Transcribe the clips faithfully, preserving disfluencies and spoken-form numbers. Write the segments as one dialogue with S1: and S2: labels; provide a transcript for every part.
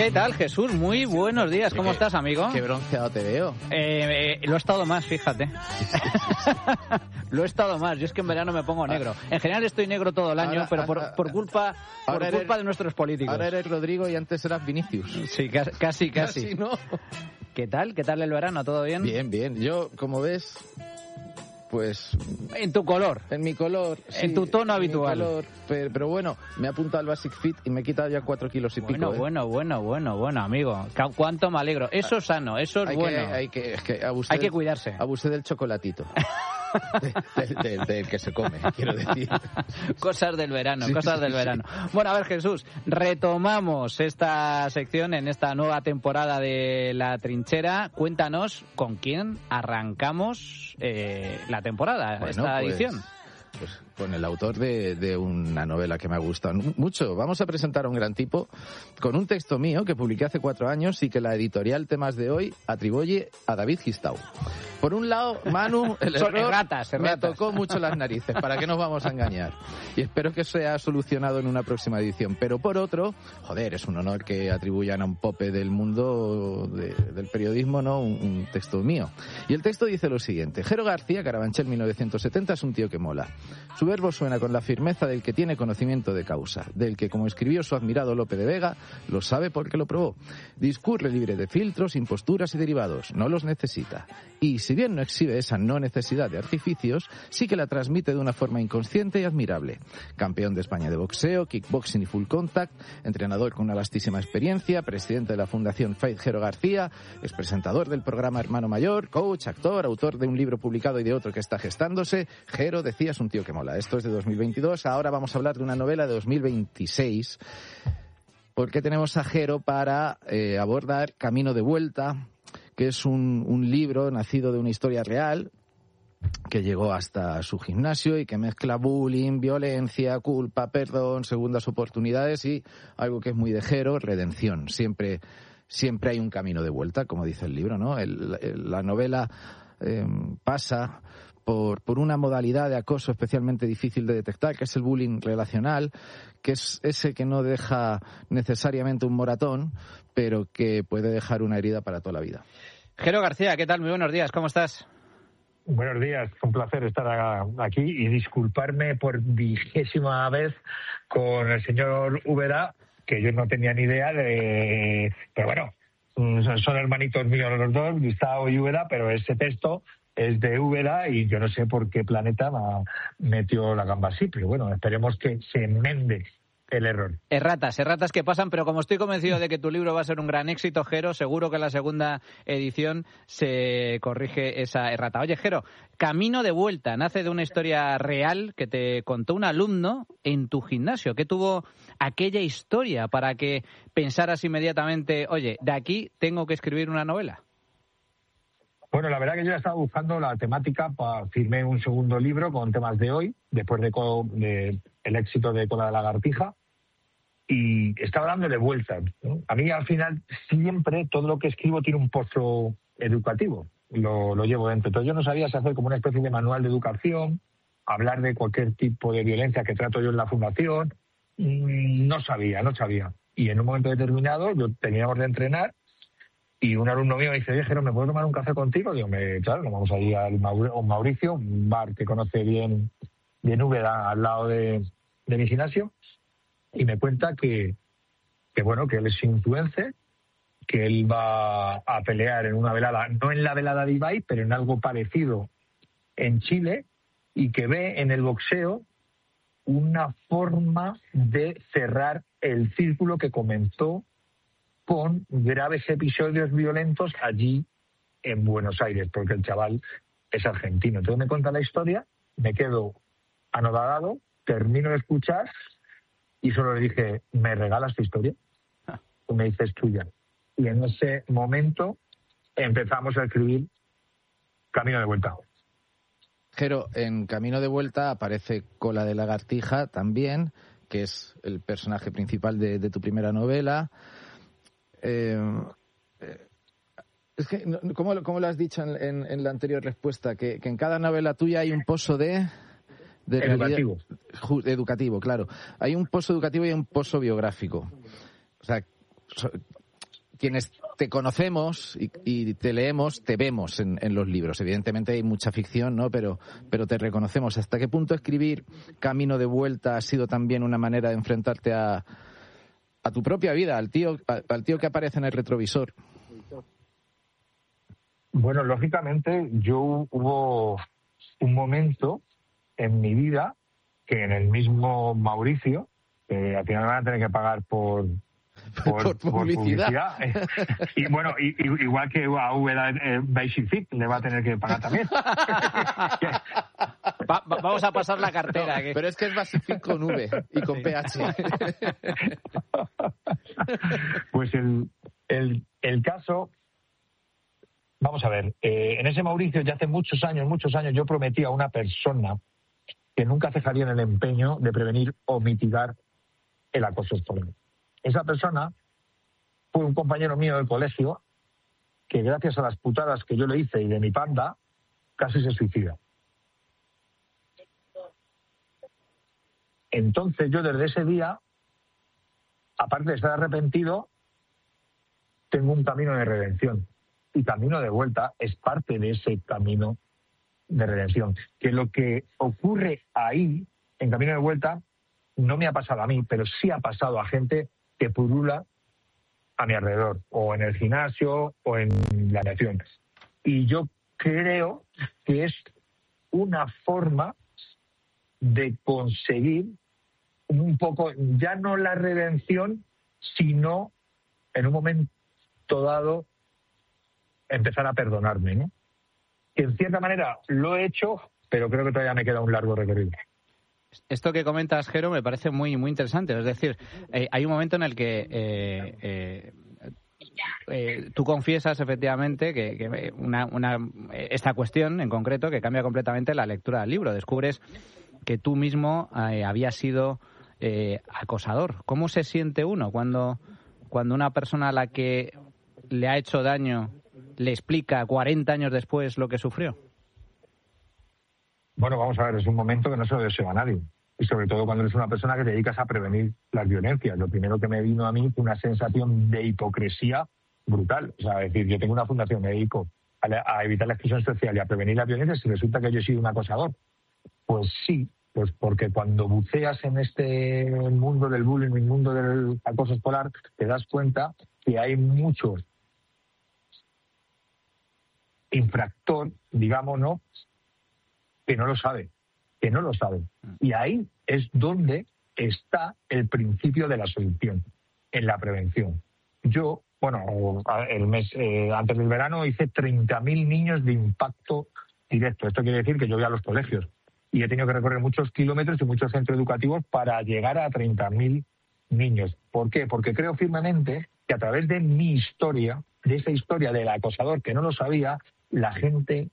S1: ¿Qué tal, Jesús? Muy buenos días. ¿Cómo
S2: qué,
S1: estás, amigo?
S2: Qué bronceado te veo.
S1: Eh, eh, lo he estado más, fíjate. Lo he estado más. Yo es que en verano me pongo negro. En general estoy negro todo el año, ahora, pero por, por culpa, por culpa
S2: eres,
S1: de nuestros políticos.
S2: Ahora eres Rodrigo y antes eras Vinicius.
S1: Sí, casi, casi. casi.
S2: Casi, ¿no?
S1: ¿Qué tal? ¿Qué tal el verano? ¿Todo bien?
S2: Bien, bien. Yo, como ves, pues...
S1: En tu color.
S2: En mi color.
S1: En
S2: sí,
S1: tu tono
S2: en
S1: habitual.
S2: Mi color, pero, pero bueno, me he apuntado al Basic Fit y me he quitado ya cuatro kilos y
S1: bueno,
S2: pico.
S1: Bueno,
S2: ¿eh?
S1: bueno, bueno, bueno, amigo. ¿Cuánto me alegro? Eso es sano, eso es
S2: hay
S1: bueno.
S2: Que, hay, que, es que abusé
S1: hay que
S2: del,
S1: cuidarse.
S2: Abusé del chocolatito. Del de, de, de que se come, quiero decir.
S1: Cosas del verano,
S2: sí,
S1: cosas
S2: sí,
S1: del
S2: sí.
S1: verano. Bueno, a ver, Jesús, retomamos esta sección en esta nueva temporada de La Trinchera. Cuéntanos con quién arrancamos eh, la temporada,
S2: bueno,
S1: esta
S2: pues,
S1: edición.
S2: Pues con el autor de, de una novela que me ha gustado mucho. Vamos a presentar a un gran tipo con un texto mío que publiqué hace cuatro años y que la editorial Temas de Hoy atribuye a David Gistau. Por un lado, Manu, el
S1: Son
S2: error
S1: erratas, erratas.
S2: me tocó mucho las narices, ¿para qué nos vamos a engañar? Y espero que sea solucionado en una próxima edición. Pero por otro, joder, es un honor que atribuyan a un pope del mundo de, del periodismo, ¿no? Un, un texto mío. Y el texto dice lo siguiente. Jero García, Carabanchel mil novecientos setenta, es un tío que mola. Su verbo suena con la firmeza del que tiene conocimiento de causa, del que, como escribió su admirado Lope de Vega, lo sabe porque lo probó. Discurre libre de filtros, imposturas y derivados, no los necesita. Y si bien no exhibe esa no necesidad de artificios, sí que la transmite de una forma inconsciente y admirable. Campeón de España de boxeo, kickboxing y full contact, entrenador con una vastísima experiencia, presidente de la Fundación Faith Jero García, expresentador del programa Hermano Mayor, coach, actor, autor de un libro publicado y de otro que está gestándose. Jero, decía, es un tío que mola. Esto es de dos mil veintidós, ahora vamos a hablar de una novela de dos mil veintiséis, porque tenemos a Jero para eh, abordar Camino de Vuelta, que es un, un libro nacido de una historia real que llegó hasta su gimnasio y que mezcla bullying, violencia, culpa, perdón, segundas oportunidades y algo que es muy de Jero, redención. Siempre, siempre hay un camino de vuelta, como dice el libro, ¿no? El, el, la novela eh, pasa por, por una modalidad de acoso especialmente difícil de detectar, que es el bullying relacional, que es ese que no deja necesariamente un moratón, pero que puede dejar una herida para toda la vida.
S1: Jero García, ¿qué tal? Muy buenos días, ¿cómo estás?
S3: Buenos días, un placer estar aquí y disculparme por vigésima vez con el señor Úbeda, que yo no tenía ni idea de... Pero bueno, son hermanitos míos los dos, Gustavo y Úbeda, pero ese texto es de Úbeda y yo no sé por qué planeta me metió la gamba así, pero bueno, esperemos que se enmende el error.
S1: Erratas, erratas que pasan, pero como estoy convencido de que tu libro va a ser un gran éxito, Jero, seguro que en la segunda edición se corrige esa errata. Oye, Jero, Camino de Vuelta nace de una historia real que te contó un alumno en tu gimnasio. ¿Qué tuvo aquella historia para que pensaras inmediatamente, oye, de aquí tengo que escribir una novela?
S3: Bueno, la verdad que yo ya estaba buscando la temática, para firmé un segundo libro con Temas de Hoy, después de, de el éxito de Cola de Lagartija, y estaba dándole vueltas, ¿no? A mí al final siempre todo lo que escribo tiene un pozo educativo, lo, lo llevo dentro. Entonces yo no sabía si hacer como una especie de manual de educación, hablar de cualquier tipo de violencia que trato yo en la fundación, no sabía, no sabía. Y en un momento determinado, yo teníamos de entrenar, y un alumno mío me dice, oye, Jero, ¿me puedo tomar un café contigo? Digo, me, claro, nos vamos a ir al Mauricio, un bar que conoce bien, bien Úbeda, al lado de, de mi gimnasio, y me cuenta que, que, bueno, que él es influencer, que él va a pelear en una velada, no en la velada de Ibai, pero en algo parecido en Chile, y que ve en el boxeo una forma de cerrar el círculo que comenzó con graves episodios violentos allí en Buenos Aires, porque el chaval es argentino. Entonces me cuenta la historia, me quedo anodado, termino de escuchar y solo le dije, ¿me regalas tu historia? Y me dice, es tuya. Y en ese momento empezamos a escribir Camino de Vuelta.
S2: Jero, en Camino de Vuelta aparece Cola de Lagartija también, que es el personaje principal de, de tu primera novela. Eh, eh, es que, ¿cómo, cómo lo has dicho en, en, en la anterior respuesta? Que, que en cada novela tuya hay un pozo de... de
S3: educativo.
S2: Realidad, educativo, claro. Hay un pozo educativo y un pozo biográfico. O sea, so, quienes te conocemos y, y te leemos, te vemos en, en los libros. Evidentemente hay mucha ficción, ¿no? Pero, pero te reconocemos. ¿Hasta qué punto escribir Camino de Vuelta ha sido también una manera de enfrentarte a, a tu propia vida, al tío, al tío que aparece en el retrovisor?
S3: Bueno, lógicamente, yo hubo un momento en mi vida que en el mismo Mauricio, que al final van a tener que pagar por, por,
S2: por publicidad.
S3: por publicidad. Y bueno, y, y, igual que a Úbeda eh, Basic Fit le va a tener que pagar también.
S1: Va, va, vamos a pasar la cartera.
S2: No,
S1: que...
S2: Pero es que es Basic Fit con V y con
S1: sí.
S2: P H.
S3: Pues el, el, el caso... Vamos a ver, eh, en ese Mauricio ya hace muchos años, muchos años yo prometí a una persona que nunca cejaría en el empeño de prevenir o mitigar el acoso escolar. Esa persona fue un compañero mío del colegio que gracias a las putadas que yo le hice y de mi panda, casi se suicida. Entonces yo desde ese día, aparte de estar arrepentido, tengo un camino de redención. Y Camino de Vuelta es parte de ese camino de redención. Que lo que ocurre ahí, en Camino de Vuelta, no me ha pasado a mí, pero sí ha pasado a gente que pulula a mi alrededor, o en el gimnasio, o en la nación. Y yo creo que es una forma de conseguir un poco, ya no la redención, sino en un momento dado, empezar a perdonarme, ¿no? Que en cierta manera lo he hecho, pero creo que todavía me queda un largo recorrido.
S1: Esto que comentas, Jero, me parece muy muy interesante. Es decir, eh, hay un momento en el que eh, eh, eh, tú confiesas efectivamente que, que una, una, esta cuestión en concreto que cambia completamente la lectura del libro. Descubres que tú mismo eh, habías sido eh, acosador. ¿Cómo se siente uno cuando, cuando una persona a la que le ha hecho daño le explica cuarenta años después lo que sufrió?
S3: Bueno, vamos a ver, es un momento que no se lo deseo a nadie. Y sobre todo cuando eres una persona que te dedicas a prevenir las violencias. Lo primero que me vino a mí fue una sensación de hipocresía brutal. O sea, es decir, yo tengo una fundación, me dedico a, la, a evitar la exclusión social y a prevenir las violencias y resulta que yo he sido un acosador. Pues sí, pues porque cuando buceas en este mundo del bullying, en el mundo del acoso escolar, te das cuenta que hay muchos infractor, digamos, ¿no?, que no lo sabe, que no lo sabe. Y ahí es donde está el principio de la solución, en la prevención. Yo, bueno, el mes eh, antes del verano hice treinta mil niños de impacto directo. Esto quiere decir que yo voy a los colegios y he tenido que recorrer muchos kilómetros y muchos centros educativos para llegar a treinta mil niños. ¿Por qué? Porque creo firmemente que a través de mi historia, de esa historia del acosador que no lo sabía, la gente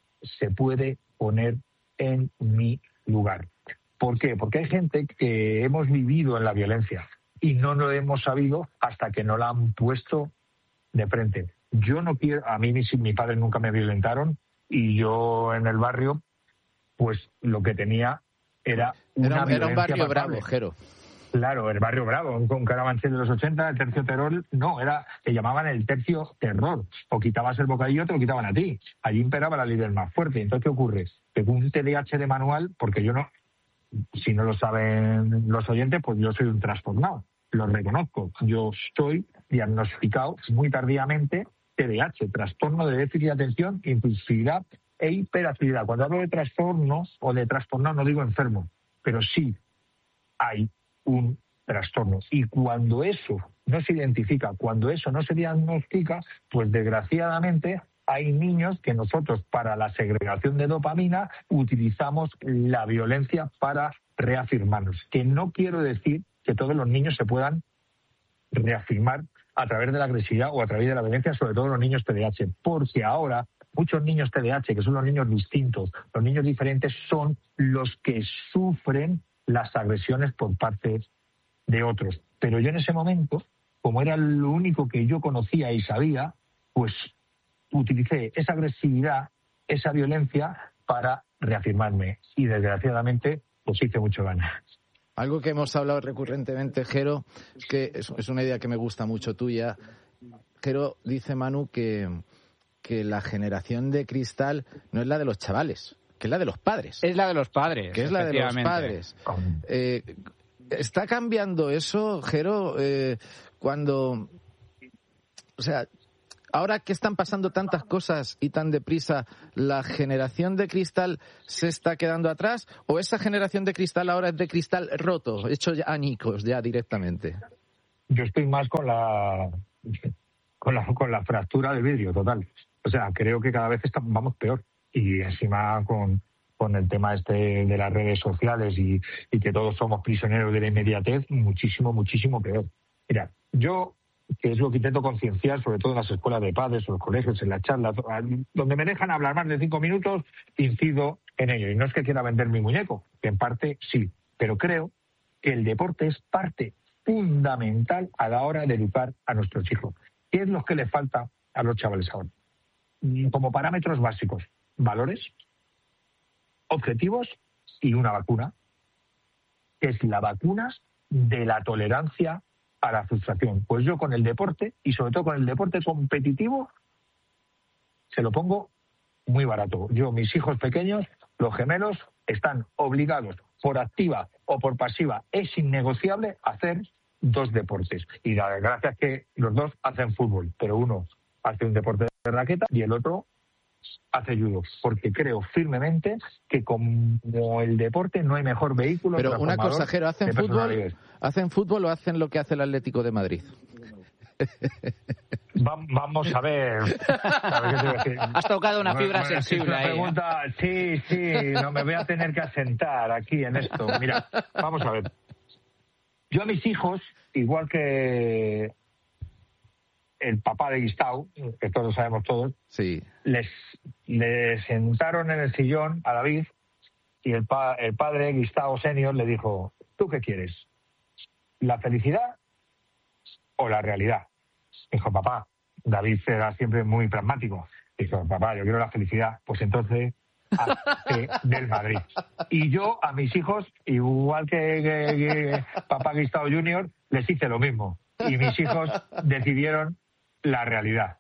S3: se puede poner en mi lugar. ¿Por qué? Porque hay gente que hemos vivido en la violencia y no lo hemos sabido hasta que no la han puesto de frente. Yo no quiero, a mí mis, mis padres nunca me violentaron y yo en el barrio, pues lo que tenía era una
S2: era,
S3: violencia
S2: era un barrio
S3: palpable.
S2: bravo, Jero.
S3: Claro, el barrio bravo, con Carabanchel de los ochenta, el tercio terror, no, era, te llamaban el tercio terror. O quitabas el bocadillo, te lo quitaban a ti. Allí imperaba la ley del más fuerte. Entonces, ¿qué ocurre? Que con un T D A H de manual, porque yo no, si no lo saben los oyentes, pues yo soy un trastornado. Lo reconozco. Yo estoy diagnosticado muy tardíamente T D A H, trastorno de déficit de atención, impulsividad e hiperactividad. Cuando hablo de trastornos o de trastornado, no digo enfermo, pero sí hay un trastorno. Y cuando eso no se identifica, cuando eso no se diagnostica, pues desgraciadamente hay niños que nosotros para la segregación de dopamina utilizamos la violencia para reafirmarnos. Que no quiero decir que todos los niños se puedan reafirmar a través de la agresividad o a través de la violencia, sobre todo los niños T D A H, porque ahora muchos niños T D A H, que son los niños distintos, los niños diferentes, son los que sufren las agresiones por parte de otros. Pero yo en ese momento, como era lo único que yo conocía y sabía, pues utilicé esa agresividad, esa violencia para reafirmarme. Y desgraciadamente, pues hice mucho daño.
S2: Algo que hemos hablado recurrentemente, Jero, es que es una idea que me gusta mucho tuya, Pero dice Manu que, que la generación de cristal no es la de los chavales, que es la de los padres.
S1: Es la de los padres.
S2: Que es la de los padres. Eh, ¿Está cambiando eso, Jero, eh, cuando... O sea, ahora que están pasando tantas cosas y tan deprisa, ¿la generación de cristal se está quedando atrás? ¿O esa generación de cristal ahora es de cristal roto, hecho ya añicos ya directamente?
S3: Yo estoy más con la con la, con la fractura del vidrio, total. O sea, creo que cada vez está, vamos peor. Y encima con, con el tema este de las redes sociales y, y que todos somos prisioneros de la inmediatez, muchísimo, muchísimo peor. Mira, yo... que es lo que intento concienciar, sobre todo en las escuelas de padres o los colegios, en las charlas, donde me dejan hablar más de cinco minutos, incido en ello. Y no es que quiera vender mi muñeco, que en parte sí, pero creo que el deporte es parte fundamental a la hora de educar a nuestros hijos. ¿Qué es lo que les falta a los chavales ahora? Como parámetros básicos, valores, objetivos y una vacuna, que es la vacuna de la tolerancia a la frustración. Pues yo con el deporte, y sobre todo con el deporte competitivo, se lo pongo muy barato. Yo, mis hijos pequeños, los gemelos, están obligados, por activa o por pasiva, es innegociable hacer dos deportes. Y la desgracia es que los dos hacen fútbol, pero uno hace un deporte de raqueta y el otro hace judo, porque creo firmemente que como el deporte no hay mejor vehículo.
S2: Pero una cosa, Jero, ¿hacen fútbol, ¿hacen fútbol o hacen lo que hace el Atlético de Madrid?
S3: Va, vamos a ver. A ver qué te voy a decir.
S1: Has tocado una fibra
S3: bueno,
S1: sensible ahí.
S3: Pregunta, sí, sí, no me voy a tener que asentar aquí en esto. Mira, vamos a ver. Yo a mis hijos, igual que el papá de Guistau, que todos sabemos todos,
S2: sí.
S3: les, les sentaron en el sillón a David y el, pa, el padre Guistau senior le dijo: ¿tú qué quieres? ¿La felicidad o la realidad? Dijo: papá, David era siempre muy pragmático. Dijo: papá, yo quiero la felicidad. Pues entonces, hazte del Madrid. Y yo a mis hijos, igual que, que, que papá Guistau junior, les hice lo mismo. Y mis hijos decidieron la realidad.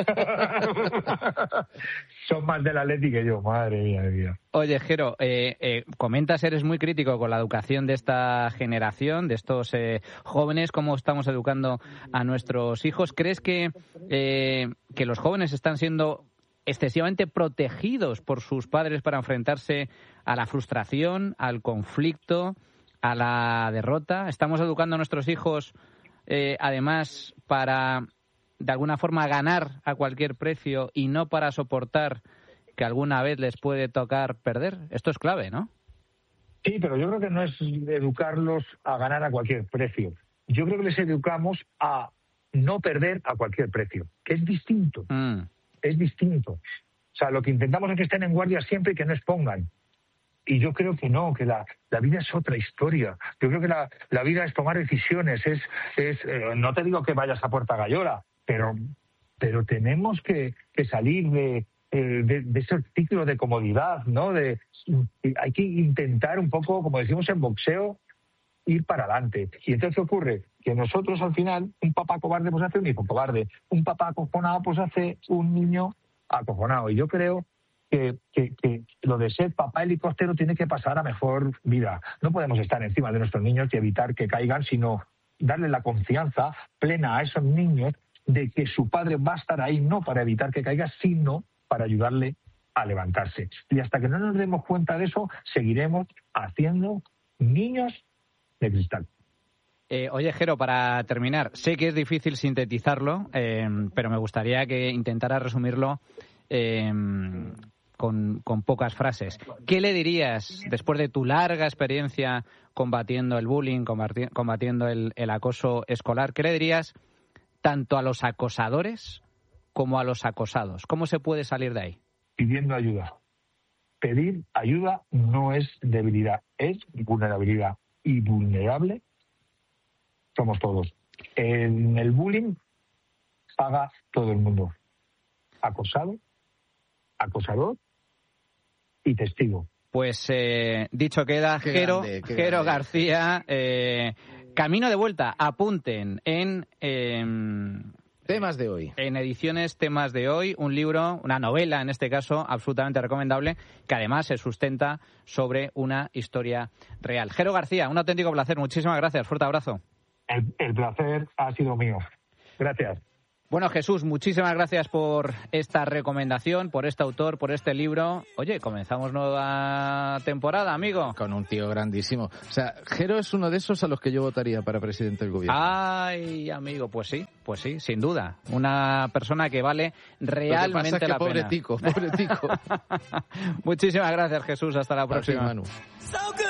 S3: Son más del Atleti que yo, madre mía de vida.
S1: Oye, Jero, eh, eh, comentas, eres muy crítico con la educación de esta generación, de estos eh, jóvenes, cómo estamos educando a nuestros hijos. ¿Crees que, eh, que los jóvenes están siendo excesivamente protegidos por sus padres para enfrentarse a la frustración, al conflicto, a la derrota? ¿Estamos educando a nuestros hijos eh, además para de alguna forma ganar a cualquier precio y no para soportar que alguna vez les puede tocar perder? Esto es clave, ¿no?
S3: Sí, pero yo creo que no es educarlos a ganar a cualquier precio. Yo creo que les educamos a no perder a cualquier precio, que es distinto.
S1: Mm.
S3: Es distinto. O sea, lo que intentamos es que estén en guardia siempre y que no expongan. Y yo creo que no, que la, la vida es otra historia. Yo creo que la, la vida es tomar decisiones. Es, es eh, no te digo que vayas a Puerta Gallola, pero, pero tenemos que, que salir de, eh, de, de ese ciclo de comodidad, ¿no? De, hay que intentar un poco, como decimos en boxeo, ir para adelante. Y entonces, ¿qué ocurre? Que nosotros, al final, un papá cobarde pues hace un hijo cobarde. Un papá acojonado pues hace un niño acojonado. Y yo creo que, que, que lo de ser papá helicóptero tiene que pasar a mejor vida. No podemos estar encima de nuestros niños y evitar que caigan, sino darle la confianza plena a esos niños de que su padre va a estar ahí no para evitar que caiga, sino para ayudarle a levantarse. Y hasta que no nos demos cuenta de eso, seguiremos haciendo niños de cristal.
S1: Eh, oye, Jero, para terminar, sé que es difícil sintetizarlo, eh, pero me gustaría que intentara resumirlo eh, con, con pocas frases. ¿Qué le dirías, después de tu larga experiencia combatiendo el bullying, combati- combatiendo el, el acoso escolar, qué le dirías tanto a los acosadores como a los acosados? ¿Cómo se puede salir de ahí?
S3: Pidiendo ayuda. Pedir ayuda no es debilidad, es vulnerabilidad. Y vulnerable somos todos. En el bullying paga todo el mundo. Acosado, acosador y testigo.
S1: Pues eh, dicho queda, Jero, Jero García, eh, camino de vuelta, apunten en eh,
S2: Temas de hoy.
S1: En ediciones Temas de hoy, un libro, una novela en este caso, absolutamente recomendable, que además se sustenta sobre una historia real. Jero García, un auténtico placer. Muchísimas gracias. Fuerte abrazo.
S3: El, el placer ha sido mío. Gracias.
S1: Bueno, Jesús, muchísimas gracias por esta recomendación, por este autor, por este libro. Oye, comenzamos nueva temporada, amigo.
S2: Con un tío grandísimo. O sea, Jero es uno de esos a los que yo votaría para presidente del gobierno.
S1: Ay, amigo, pues sí, pues sí, sin duda. Una persona que vale realmente
S2: Lo que pasa es que
S1: la
S2: pobre
S1: pena.
S2: tico, pobre tico.
S1: Muchísimas gracias, Jesús. Hasta la próxima.
S2: Manu.